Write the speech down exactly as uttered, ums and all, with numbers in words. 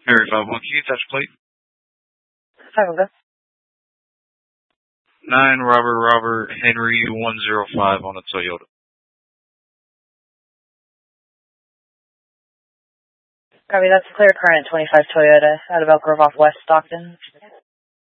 Harry five one, can you touch plate? Five will go. Nine Robert Robert Henry one zero five on a Toyota. Copy, that's clear current twenty-five Toyota out of Elk Grove off West Stockton.